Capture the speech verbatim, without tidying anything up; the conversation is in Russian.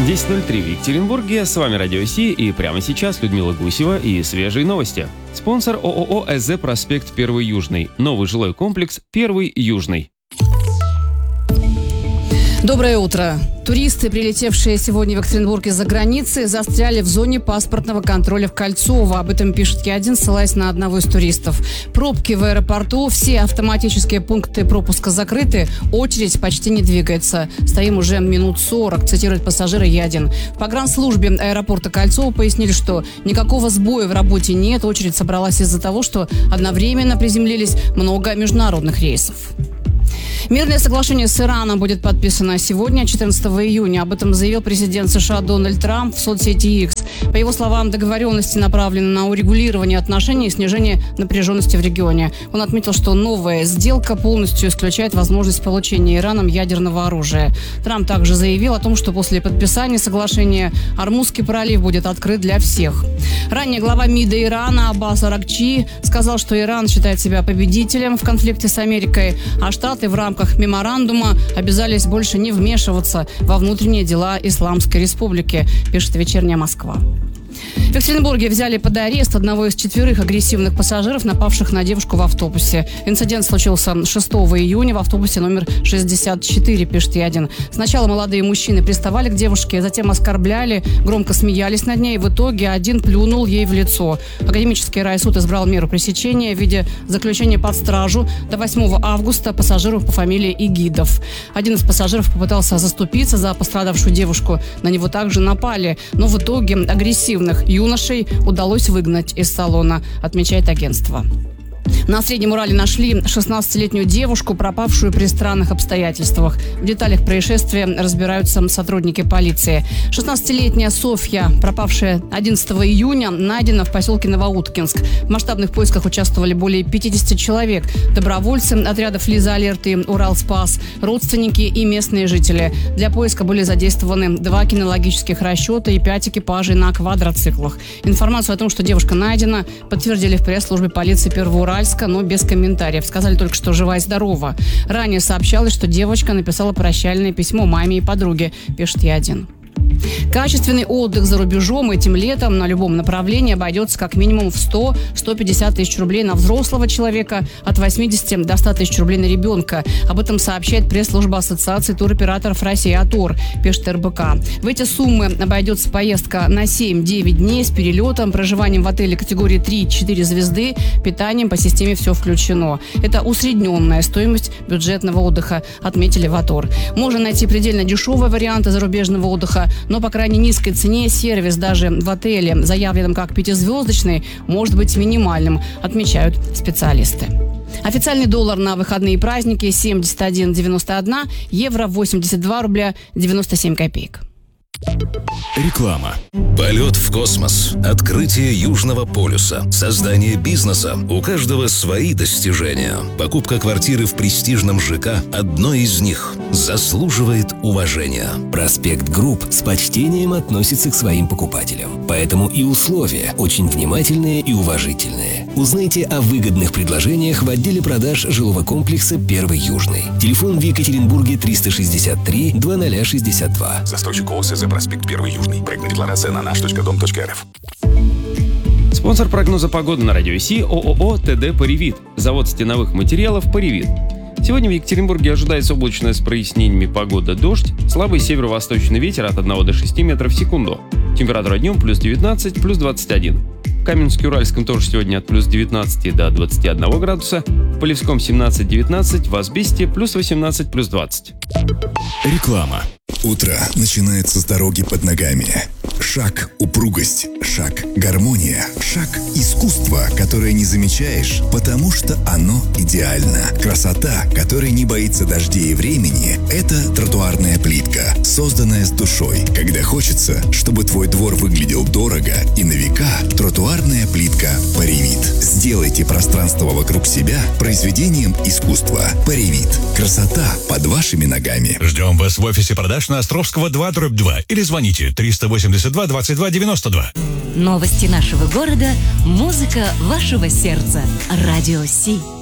десять ноль три в Екатеринбурге. С вами Радио Си, и прямо сейчас Людмила Гусева и свежие новости. Спонсор ООО ЭЗ «Проспект Первый Южный». Новый жилой комплекс «Первый Южный». Доброе утро. Туристы, прилетевшие сегодня в Екатеринбург из-за границы, застряли в зоне паспортного контроля в Кольцово. Об этом пишет Ки один, ссылаясь на одного из туристов. Пробки в аэропорту, все автоматические пункты пропуска закрыты, очередь почти не двигается. Стоим уже минут сорок, цитирует пассажира Е один. В погранслужбе аэропорта Кольцово пояснили, что никакого сбоя в работе нет. Очередь собралась из-за того, что одновременно приземлились много международных рейсов. Мирное соглашение с Ираном будет подписано сегодня, четырнадцатого июня. Об этом заявил президент США Дональд Трамп в соцсети X. По его словам, договоренности направлены на урегулирование отношений и снижение напряженности в регионе. Он отметил, что новая сделка полностью исключает возможность получения Ираном ядерного оружия. Трамп также заявил о том, что после подписания соглашения Ормузский пролив будет открыт для всех. Ранее глава МИДа Ирана Аббас Аракчи сказал, что Иран считает себя победителем в конфликте с Америкой, а Штаты в рамках меморандума обязались больше не вмешиваться во внутренние дела Исламской Республики, пишет «Вечерняя Москва». В Екатеринбурге взяли под арест одного из четверых агрессивных пассажиров, напавших на девушку в автобусе. Инцидент случился шестого июня в автобусе номер шестьдесят четыре, пишет Е один. Сначала молодые мужчины приставали к девушке, затем оскорбляли, громко смеялись над ней. В итоге один плюнул ей в лицо. Академический райсуд избрал меру пресечения в виде заключения под стражу до восьмого августа пассажиру по фамилии Игидов. Один из пассажиров попытался заступиться за пострадавшую девушку. На него также напали, но в итоге агрессивных юношей удалось выгнать из салона, отмечает агентство. На Среднем Урале нашли шестнадцатилетнюю девушку, пропавшую при странных обстоятельствах. В деталях происшествия разбираются сотрудники полиции. шестнадцатилетняя Софья, пропавшая одиннадцатого июня, найдена в поселке Новоуткинск. В масштабных поисках участвовали более пятьдесят человек. Добровольцы отрядов Лиза Алерт и Уралспас, родственники и местные жители. Для поиска были задействованы два кинологических расчета и пять экипажей на квадроциклах. Информацию о том, что девушка найдена, подтвердили в пресс-службе полиции Первоуральска, но без комментариев. Сказали только, что жива и здорова. Ранее сообщалось, что девочка написала прощальное письмо маме и подруге, пишет Е один. Качественный отдых за рубежом этим летом на любом направлении обойдется как минимум в сто - сто пятьдесят тысяч рублей на взрослого человека, от восьмидесяти до ста тысяч рублей на ребенка. Об этом сообщает пресс-служба Ассоциации туроператоров России АТОР, пишет Эр Бэ Ка. В эти суммы обойдется поездка на семь-девять дней с перелетом, проживанием в отеле категории три-четыре звезды, питанием по системе «Все включено». Это усредненная стоимость бюджетного отдыха, отметили в АТОР. Можно найти предельно дешевые варианты зарубежного отдыха, но по крайне низкой цене сервис даже в отеле, заявленном как пятизвездочный, может быть минимальным, отмечают специалисты. Официальный доллар на выходные праздники семьдесят один девяносто один, евро восемьдесят два рубля девяносто семь копеек. Реклама. Полет в космос, открытие Южного полюса, создание бизнеса. У каждого свои достижения. Покупка квартиры в престижном ЖК – одно из них. Заслуживает уважения. Проспект Групп с почтением относится к своим покупателям. Поэтому и условия очень внимательные и уважительные. Узнайте о выгодных предложениях в отделе продаж жилого комплекса «Первый Южный». Телефон в Екатеринбурге триста шестьдесят три двадцать шестьдесят два. Застройщик ООО ЭЗ «Проспект Первый Южный». Проектная декларация на наш точка дом точка эр эф. Спонсор прогноза погоды на Радио Си – ООО Тэ Дэ Паривит. Завод стеновых материалов Паривит. Сегодня в Екатеринбурге ожидается облачная с прояснениями погода, дождь, слабый северо-восточный ветер от одного до шести метров в секунду. Температура днем плюс девятнадцать, плюс двадцать один. В Каменске-Уральском тоже сегодня от плюс девятнадцати до двадцати одного градуса, в Полевском семнадцать-девятнадцать, в Асбесте плюс восемнадцать, плюс двадцать. Реклама. Утро начинается с дороги под ногами. Шаг – упругость, шаг – гармония, шаг – искусство, которое не замечаешь, потому что оно идеально. Красота, которая не боится дождей и времени – это тротуарная плитка, созданная с душой. Когда хочется, чтобы твой двор выглядел дорого и на века, тротуарная плитка Паривит. Сделайте пространство вокруг себя произведением искусства. Паривит. Красота под вашими ногами. Ждем вас в офисе продаж на Островского два дробь два или звоните триста восемьдесят два двадцать два девяносто два. Новости нашего города, музыка вашего сердца. Радио Си.